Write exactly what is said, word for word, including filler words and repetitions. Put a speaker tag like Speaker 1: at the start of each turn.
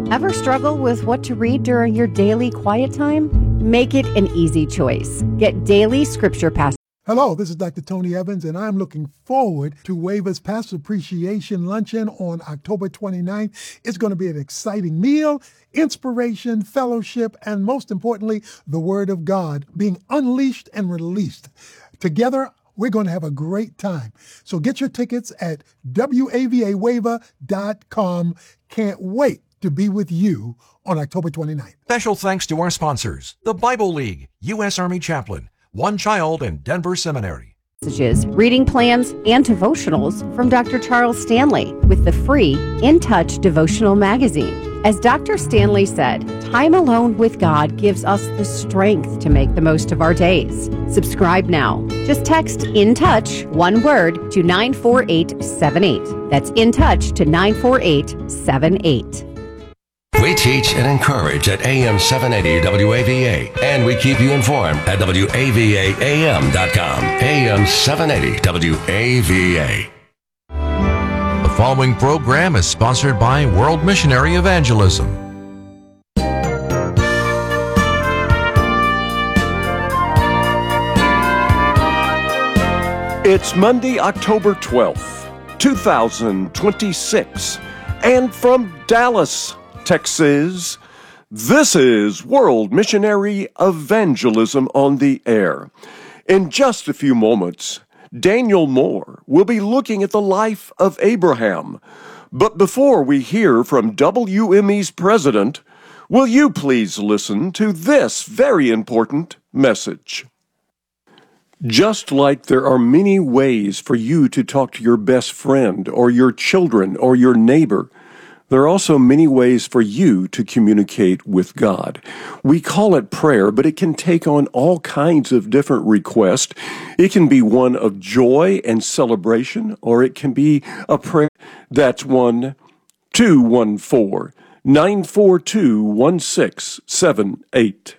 Speaker 1: Ever struggle with what to read during your daily quiet time? Make it an easy choice. Get daily scripture passages.
Speaker 2: Hello, this is Doctor Tony Evans, and I'm looking forward to WAVA's Pastor Appreciation Luncheon on October twenty-ninth. It's going to be an exciting meal, inspiration, fellowship, and most importantly, the Word of God being unleashed and released. Together, we're going to have a great time. So get your tickets at W A V A wava dot com. Can't wait to be with you on October twenty-ninth.
Speaker 3: Special thanks to our sponsors, the Bible League, U S Army Chaplain, One Child, and Denver Seminary.
Speaker 1: Messages, reading plans, and devotionals from Doctor Charles Stanley with the free In Touch devotional magazine. As Doctor Stanley said, time alone with God gives us the strength to make the most of our days. Subscribe now. Just text In Touch, one word, to nine four eight seven eight. That's In Touch to nine four eight seven eight.
Speaker 4: We teach and encourage at A M seven eighty W A V A, and we keep you informed at W A V A A M dot com. A M seven eighty W A V A.
Speaker 3: The following program is sponsored by World Missionary Evangelism.
Speaker 5: It's Monday, October twelfth, two thousand twenty-six, and from Dallas, Texas, this is World Missionary Evangelism on the Air. In just a few moments, Daniel Moore will be looking at the life of Abraham. But before we hear from W M E's president, will you please listen to this very important message? Just like there are many ways for you to talk to your best friend or your children or your neighbor, there are also many ways for you to communicate with God. We call it prayer, but it can take on all kinds of different requests. It can be one of joy and celebration, or it can be a prayer that's one two one four, nine four two, one six seven eight.